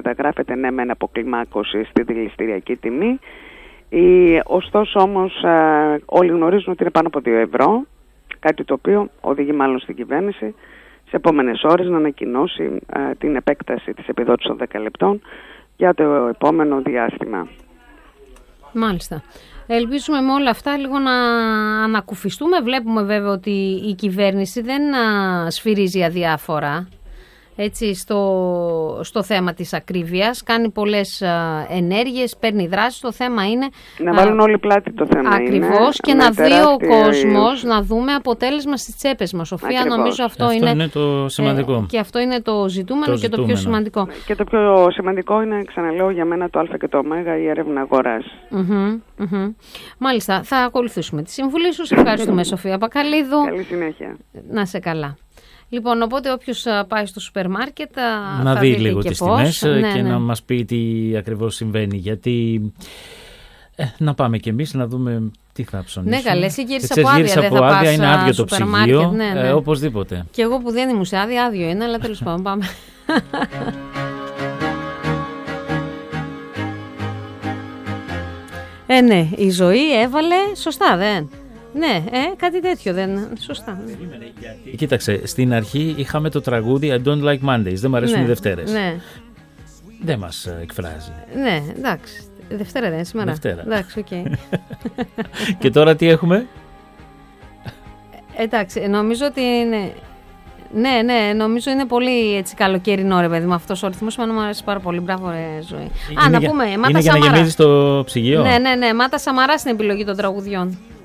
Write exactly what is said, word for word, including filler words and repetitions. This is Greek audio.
καταγράφεται ναι με αποκλιμάκωση στη δηληστηριακή τιμή. Η, ωστόσο όμως α, όλοι γνωρίζουν ότι είναι πάνω από δύο ευρώ, κάτι το οποίο οδηγεί μάλλον στην κυβέρνηση σε επόμενες ώρες να ανακοινώσει α, την επέκταση της επιδότησης των δέκα λεπτών για το επόμενο διάστημα. Μάλιστα. Ελπίζουμε με όλα αυτά λίγο να ανακουφιστούμε. Βλέπουμε βέβαια ότι η κυβέρνηση δεν α, σφυρίζει αδιάφορα. Έτσι, στο, στο θέμα της ακρίβειας, κάνει πολλές α, ενέργειες, παίρνει δράσεις. Το θέμα είναι να βάλουν όλοι πλάτη το θέμα. Ακριβώς, και να δει ο κόσμος, να δούμε αποτέλεσμα στις τσέπες μας. Σοφία, ακριβώς. Νομίζω αυτό, αυτό είναι, είναι το σημαντικό. Ε, και αυτό είναι το ζητούμενο το και ζητούμενο. Το πιο σημαντικό. Και το πιο σημαντικό είναι, ξαναλέω, για μένα το Α και το Ω, η έρευνα αγοράς. Mm-hmm, mm-hmm. Μάλιστα, θα ακολουθήσουμε τη συμβουλή σου. Σε ευχαριστούμε, Σοφία Πακαλίδου. Καλή συνέχεια. Να σε καλά. Λοιπόν, οπότε όποιος πάει στο σούπερ μάρκετ να θα δει δει λίγο και τις πώς. τιμές Ναι, και ναι. να μας πει τι ακριβώς συμβαίνει. Γιατί ε, να πάμε κι εμείς να δούμε τι θα ψωνίσουμε. Ναι, καλέ, εσύ γύρισα από άδεια, δεν θα πας άδεια, είναι άδειο το ψυγείο, ναι, ναι. Ε, οπωσδήποτε. Και εγώ που δεν ήμουν σε άδεια, άδειο είναι, αλλά τέλος πάντων πάμε. Ε, ναι, η ζωή έβαλε σωστά, δεν. Ναι, ε, κάτι τέτοιο δεν. Σωστά. Ναι. Κοίταξε, στην αρχή είχαμε το τραγούδι I don't like Mondays. Δεν μου αρέσουν ναι, οι Δευτέρες. Ναι. Δεν μας εκφράζει. Ναι, εντάξει. Δευτέρα δεν είναι σήμερα. Δευτέρα. Εντάξει, οκ. Okay. Και τώρα τι έχουμε? Εντάξει, νομίζω ότι είναι. Ναι, ναι, νομίζω είναι πολύ έτσι καλοκαιρινό, ρε παιδί μου, αυτός ο ρυθμός. Εμένα μου αρέσει πάρα πολύ. Μπράβο, ρε Ζωή. Είναι Α, να για, πούμε, Μάτα είναι Σαμαρά. Για να γεμίζεις το ψυγείο. Ναι, ναι, ναι, Μάτα Σαμαρά στην επιλογή των τραγουδιών.